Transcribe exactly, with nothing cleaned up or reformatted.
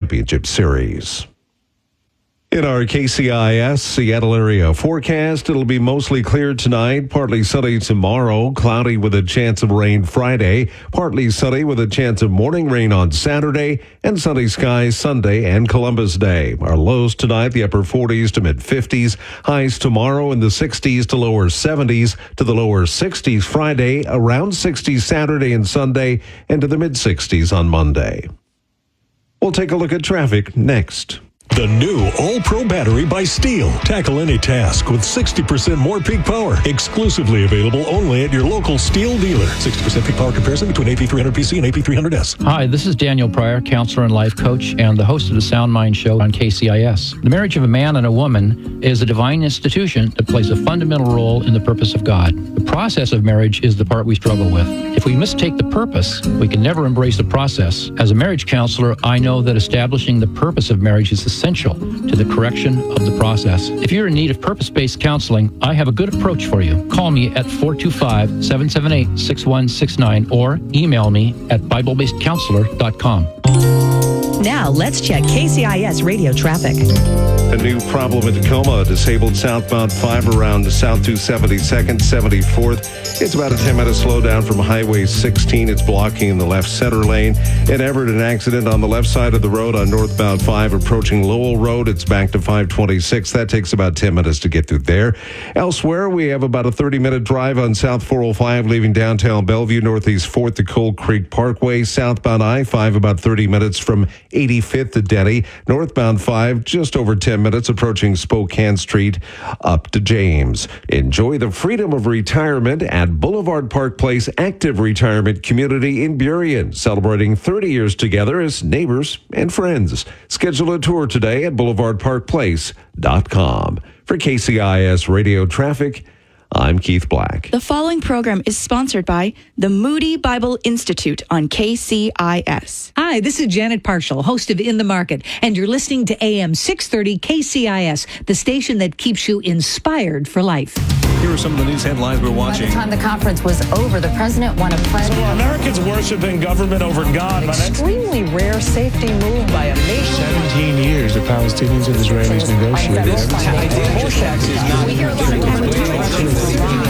Championship Series. In our K C I S Seattle area forecast, it'll be mostly clear tonight, partly sunny tomorrow, cloudy with a chance of rain Friday, partly sunny with a chance of morning rain on Saturday, and sunny skies Sunday and Columbus Day. Our lows tonight, the upper forties to mid fifties, highs tomorrow in the sixties to lower seventies, to the lower sixties Friday, around sixties Saturday and Sunday, and to the mid sixties on Monday. We'll take a look at traffic next. The new All-Pro battery by Steel. Tackle any task with sixty percent more peak power. Exclusively available only at your local Steel dealer. sixty percent peak power comparison between A P three hundred P C and A P three hundred S. Hi, this is Daniel Pryor, counselor and life coach, and the host of the Sound Mind Show on K C I S. The marriage of a man and a woman is a divine institution that plays a fundamental role in the purpose of God. The process of marriage is the part we struggle with. If we mistake the purpose, we can never embrace the process. As a marriage counselor, I know that establishing the purpose of marriage is essential to the correction of the process. If you're in need of purpose-based counseling, I have a good approach for you. Call me at four two five, seven seven eight, six one six nine or email me at bible based counselor dot com. Now, let's check K C I S radio traffic. A new problem in Tacoma, disabled southbound five around South two seventy-second, seventy-fourth. It's about a ten-minute slowdown from Highway sixteen. It's blocking in the left center lane. In Everett, an accident on the left side of the road on northbound five approaching Lowell Road. It's back to five twenty-six. That takes about ten minutes to get through there. Elsewhere, we have about a thirty-minute drive on South four oh five leaving downtown Bellevue, northeast fourth to Cold Creek Parkway. Southbound I five about thirty minutes from eighty-fifth to Denny. Northbound five just over ten minutes approaching Spokane Street up to James. Enjoy the freedom of retirement at Boulevard Park Place Active Retirement Community in Burien, celebrating thirty years together as neighbors and friends. Schedule a tour today at boulevard park place dot com. For K C I S Radio Traffic, I'm Keith Black. The following program is sponsored by the Moody Bible Institute on K C I S. Hi, this is Janet Parshall, host of In the Market, and you're listening to A M six thirty K C I S, the station that keeps you inspired for life. Here are some of the news headlines we're watching. By the time the conference was over, the president won a pledge. So are Americans worshiping government over God? An extremely rare safety move by a nation. seventeen years the Palestinians and Israelis negotiated. We hear